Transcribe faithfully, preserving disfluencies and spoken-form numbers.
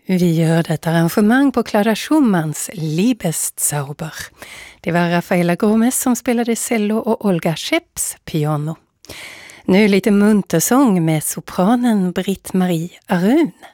Vi hörde ett arrangemang på Clara Schumanns Liebeszauber. Det var Rafaela Gómez som spelade cello och Olga Schepps piano. Nu lite muntersång med sopranen Britt-Marie Arun.